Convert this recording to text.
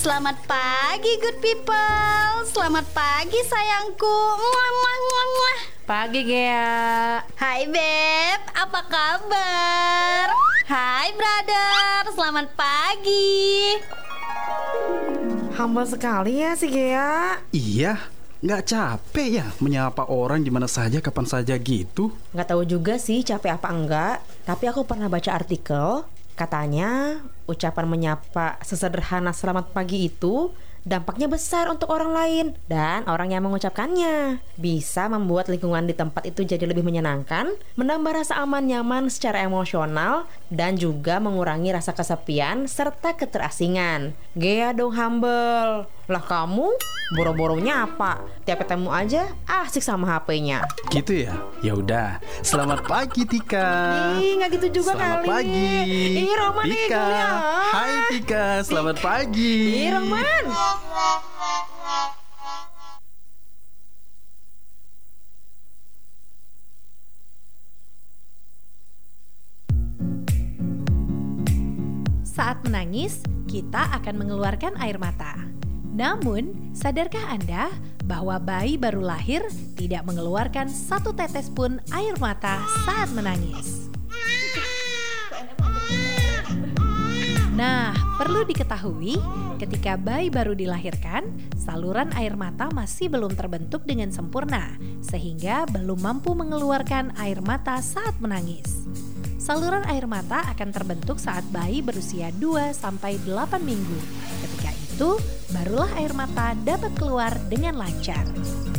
Selamat pagi good people. Selamat pagi sayangku. Muah, muah, muah, muah. Pagi Gea. Hai Beb, apa kabar? Hai brother, selamat pagi. Humble sekali ya si Gea. Iya, nggak capek ya menyapa orang di mana saja, kapan saja gitu? Nggak tahu juga sih capek apa enggak. Tapi aku pernah baca artikel, katanya ucapan menyapa sesederhana selamat pagi itu dampaknya besar untuk orang lain dan orang yang mengucapkannya. Bisa membuat lingkungan di tempat itu jadi lebih menyenangkan, menambah rasa aman nyaman secara emosional, dan juga mengurangi rasa kesepian serta keterasingan. Gea dong humble. Lah kamu boro-boro nyapa, tiap ketemu aja asik sama HP-nya. Gitu ya? Ya udah. Selamat pagi Tika. Ih, nggak gitu juga Selamat kali. pagi. Ih, Roman nih, Tika. ya. Hai Tika, selamat pagi. Ih, Roman. Saat menangis, kita akan mengeluarkan air mata. Namun, sadarkah Anda bahwa bayi baru lahir tidak mengeluarkan satu tetes pun air mata saat menangis? Nah, perlu diketahui, ketika bayi baru dilahirkan, saluran air mata masih belum terbentuk dengan sempurna, sehingga belum mampu mengeluarkan air mata saat menangis. Saluran air mata akan terbentuk saat bayi berusia 2-8 minggu. Ketika itu, barulah air mata dapat keluar dengan lancar.